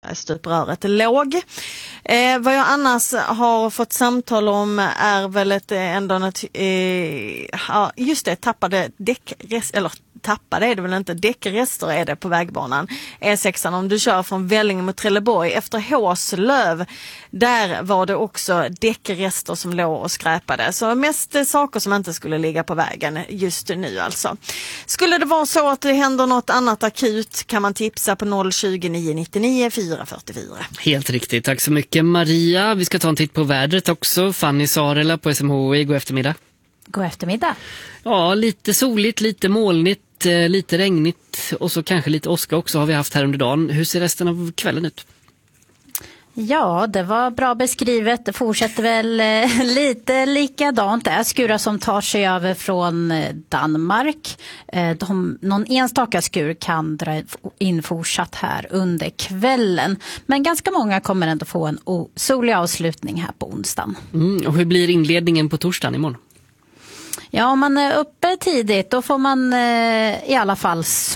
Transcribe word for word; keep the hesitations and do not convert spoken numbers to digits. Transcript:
stupröret låg. Eh, vad jag annars har fått samtal om är väl ett ändå ett, eh, ja, just det, tappade däckrest, eller tappade är det väl inte, däckrester är det på vägbanan E sex om du kör från Vellinge mot Trelleborg efter Håslöv. Där var det också däckrester som låg och skräpade, så mest saker som inte skulle ligga på vägen just nu alltså. Skulle det vara så att det händer något annat akut kan man tipsa på noll tjugo, nio nittionio, fyra fyrtiofyra. Helt riktigt, tack så mycket Maria. Vi ska ta en titt på vädret också. Fanny Sarela på S M H I, god eftermiddag. God eftermiddag. Ja, lite soligt, lite molnigt, lite regnigt och så kanske lite åska också har vi haft här under dagen. Hur ser resten av kvällen ut? Ja, det var bra beskrivet. Det fortsätter väl eh, lite likadant. Det är skurar som tar sig över från eh, Danmark. Eh, de, någon enstaka skur kan dra in fortsatt här under kvällen. Men ganska många kommer ändå få en o- solig avslutning här på onsdagen. Mm, och hur blir inledningen på torsdagen imorgon? Ja, om man är uppe tidigt då får man eh, i alla fall